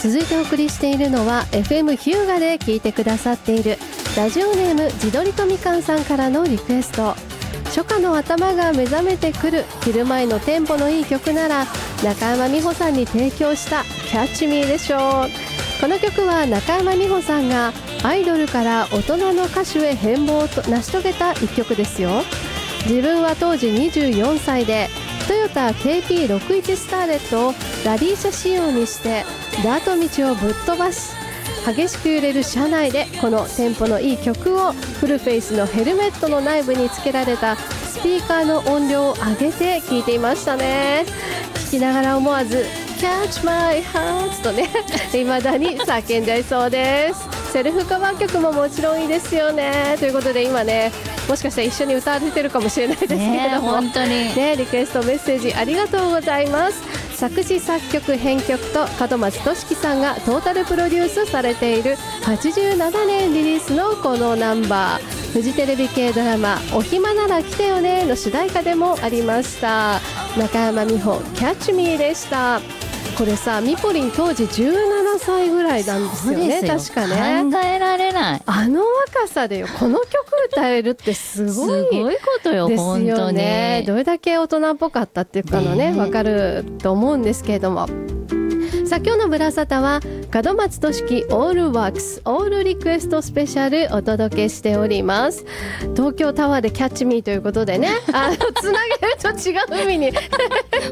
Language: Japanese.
続いてお送りしているのは FM 日向で聞いてくださっているラジオネーム自撮りとみかんさんからのリクエスト。初夏の頭が目覚めてくる昼前のテンポのいい曲なら中山美穂さんに提供したキャッチミーでしょう。この曲は中山美穂さんがアイドルから大人の歌手へ変貌を成し遂げた一曲ですよ。自分は当時24歳でトヨタ KP61 スターレットをラリー車仕様にしてダート道をぶっ飛ばし、激しく揺れる車内でこのテンポのいい曲をフルフェイスのヘルメットの内部につけられたスピーカーの音量を上げて聴いていましたね。聴きながら思わず Catch my heart とね未だに叫んじゃいそうです。セルフカバー曲ももちろんいいですよね。ということで今ね、もしかしたら一緒に歌われてるかもしれないですけれども、 本当にね、リクエストメッセージありがとうございます。作詞作曲編曲と門松俊樹さんがトータルプロデュースされている87年リリースのこのナンバー、フジテレビ系ドラマお暇なら来てよねの主題歌でもありました。中山美穂キャッチミーでした。これさ、ミポリン当時17歳ぐらいなんですよね。確かね、 考えられない。 あの若さでよこの曲歌えるってすごいことよですよね。 本当にどれだけ大人っぽかったっていうかのね、わかると思うんですけれども、さあ今日のブラサタは門松俊樹オールワークスオールリクエストスペシャルお届けしております。東京タワーでキャッチミーということでねつなげると違う意味に